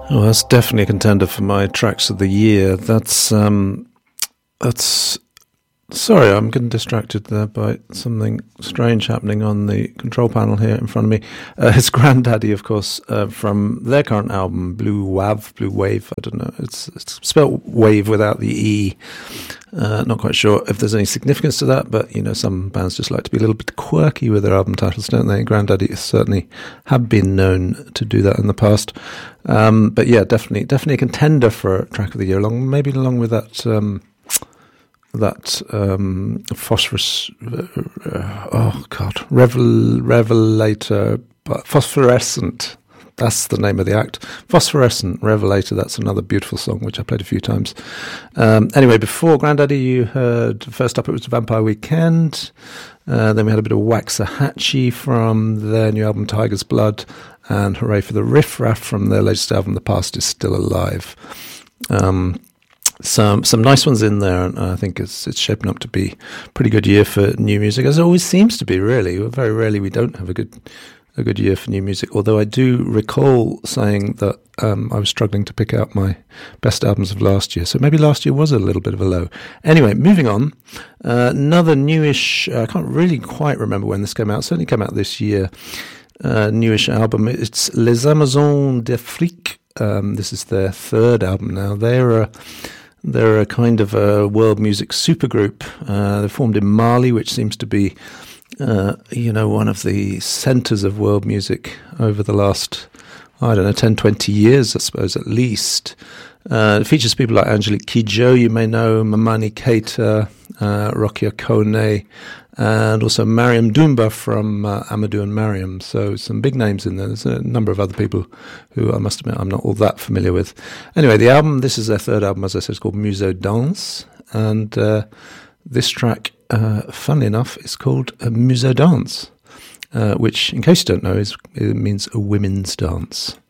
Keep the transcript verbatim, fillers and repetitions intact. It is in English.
Oh, that's definitely a contender for my tracks of the year. That's um, that's. Sorry, I'm getting distracted there by something strange happening on the control panel here in front of me. Uh, it's Grandaddy, of course, uh, from their current album, Blue Wav, Blue Wave. I don't know. It's, it's spelled wave without the E. Uh, not quite sure if there's any significance to that, but, you know, some bands just like to be a little bit quirky with their album titles, don't they? Grandaddy certainly have been known to do that in the past. Um, but yeah, definitely, definitely a contender for track of the year, along maybe along with that... Um, that um, phosphorus, uh, oh God, Revel, Revelator, Phosphorescent, that's the name of the act. Phosphorescent, Revelator, that's another beautiful song, which I played a few times. Um, anyway, before Grandaddy, you heard, first up it was Vampire Weekend, uh, then we had a bit of Waxahachie from their new album Tiger's Blood, and hooray for the Riff Raff from their latest album The Past Is Still Alive. Um... Some some nice ones in there, and I think it's it's shaping up to be a pretty good year for new music, as it always seems to be. Really, very rarely we don't have a good a good year for new music. Although I do recall saying that um, I was struggling to pick out my best albums of last year, so maybe last year was a little bit of a low. Anyway, moving on, uh, another newish. Uh, I can't really quite remember when this came out. It certainly came out this year. Uh, newish album. It's Les Amazons d'Afrique. Um, this is their third album now. They're a They're a kind of a world music supergroup. Uh, they're formed in Mali, which seems to be, uh, you know, one of the centres of world music over the last, I don't know, ten, twenty years, I suppose, at least. Uh, it features people like Angelique Kidjo, you may know, Mamani Keita, uh, Rokia Kone, and also Mariam Dumba from uh, Amadou and Mariam. So some big names in there. There's a number of other people who I must admit I'm not all that familiar with. Anyway, the album, this is their third album, as I said, it's called Muso Dance. And uh, this track, uh, funnily enough, is called uh, Muso Dance, uh, which, in case you don't know, is it means a women's dance.